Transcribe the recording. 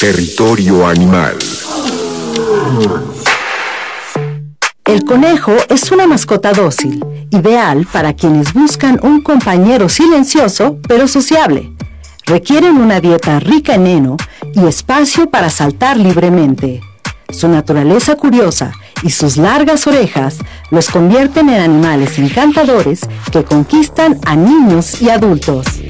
Territorio Animal. El conejo es una mascota dócil, ideal para quienes buscan un compañero silencioso pero sociable. Requieren una dieta rica en heno y espacio para saltar libremente. Su naturaleza curiosa y sus largas orejas los convierten en animales encantadores que conquistan a niños y adultos.